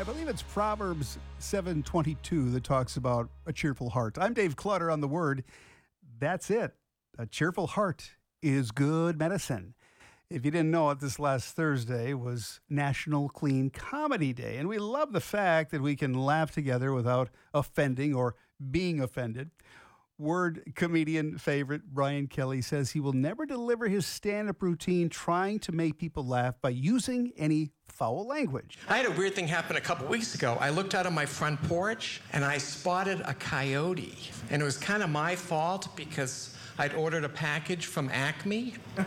I believe it's Proverbs 7:22 that talks about a cheerful heart. I'm Dave Clutter on The Word. That's it. A cheerful heart is good medicine. If you didn't know it, this last Thursday was National Clean Comedy Day, and we love the fact that we can laugh together without offending or being offended. Word comedian favorite Brian Kelly says he will never deliver his stand-up routine trying to make people laugh by using any foul language. I had a weird thing happen a couple weeks ago. I looked out on my front porch and I spotted a coyote. And it was kind of my fault because I'd ordered a package from Acme. You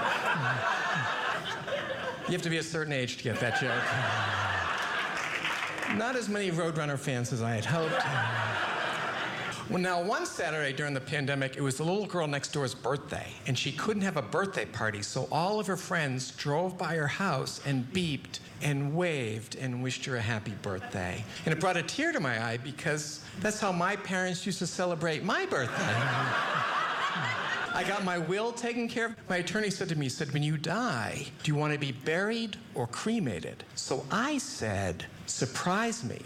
have to be a certain age to get that joke. Not as many Roadrunner fans as I had hoped. Well, now, one Saturday during the pandemic, it was the little girl next door's birthday, and she couldn't have a birthday party, so all of her friends drove by her house and beeped and waved and wished her a happy birthday. And it brought a tear to my eye because that's how my parents used to celebrate my birthday. I got my will taken care of. My attorney said to me, when you die, do you want to be buried or cremated? So I said, surprise me.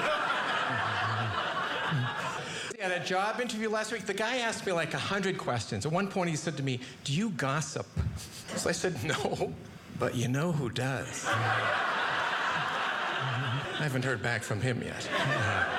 At a job interview last week, the guy asked me like 100 questions. At one point, he said to me, do you gossip? So I said, no, but you know who does. I haven't heard back from him yet.